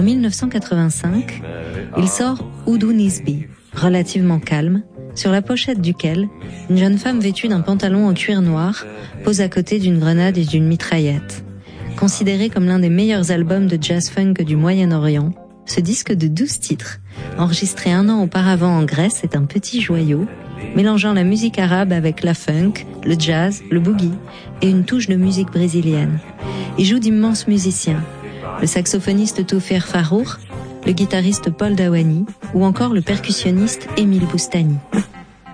1985, il sort Oudou Nisbi, relativement calme, sur la pochette duquel une jeune femme vêtue d'un pantalon en cuir noir pose à côté d'une grenade et d'une mitraillette. Considéré comme l'un des meilleurs albums de jazz-funk du Moyen-Orient, ce disque de 12 titres, enregistré 1 an auparavant en Grèce, est un petit joyau, mélangeant la musique arabe avec la funk, le jazz, le boogie et une touche de musique brésilienne. Il joue d'immenses musiciens, le saxophoniste Toufir Farour, le guitariste Paul Dawani ou encore le percussionniste Émile Boustani.